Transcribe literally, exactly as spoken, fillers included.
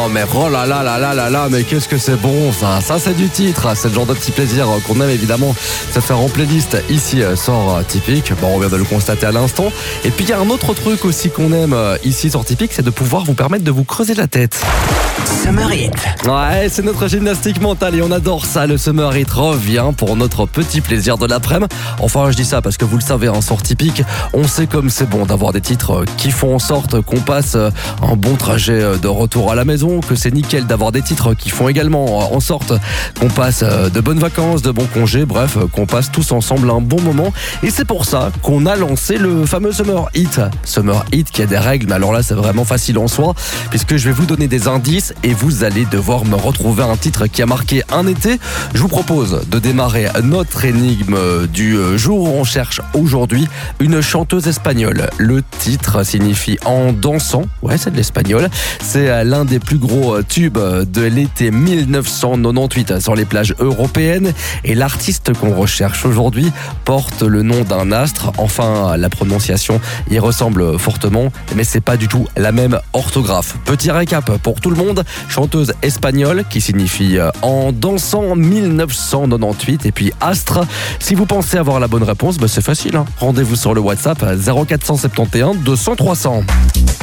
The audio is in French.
Non mais oh là là là là là là, mais qu'est-ce que c'est bon ça. Ça c'est du titre, c'est le genre de petit plaisir qu'on aime évidemment se faire en playlist ici sur Typique. Bon, on vient de le constater à l'instant. Et puis il y a un autre truc aussi qu'on aime ici sur Typique, c'est de pouvoir vous permettre de vous creuser la tête. Summer Hit. Ouais, c'est notre gymnastique mentale et on adore ça. Le Summer Hit revient pour notre petit plaisir de l'après-midi. Enfin, je dis ça parce que vous le savez, en sort Typique, on sait comme c'est bon d'avoir des titres qui font en sorte qu'on passe un bon trajet de retour à la maison, que c'est nickel d'avoir des titres qui font également en sorte qu'on passe de bonnes vacances, de bons congés, bref, qu'on passe tous ensemble un bon moment. Et c'est pour ça qu'on a lancé le fameux Summer Hit. Summer Hit qui a des règles, mais alors là, c'est vraiment facile en soi, puisque je vais vous donner des indices et vous allez devoir me retrouver un titre qui a marqué un été. Je vous propose de démarrer notre énigme du jour. On cherche aujourd'hui une chanteuse espagnole. Le titre signifie En dansant. Ouais, c'est de l'espagnol. C'est l'un des plus gros tubes de l'été dix-neuf cent quatre-vingt-dix-huit sur les plages européennes. Et l'artiste qu'on recherche aujourd'hui porte le nom d'un astre. Enfin, la prononciation y ressemble fortement, mais c'est pas du tout la même orthographe. Petit récap pour tout le monde. Chanteuse espagnole qui signifie En dansant dix-neuf cent quatre-vingt-dix-huit. Et puis astre. Si vous pensez avoir la bonne réponse, bah c'est facile, hein. Rendez-vous sur le WhatsApp zéro quatre cent soixante et onze deux cents trois cents.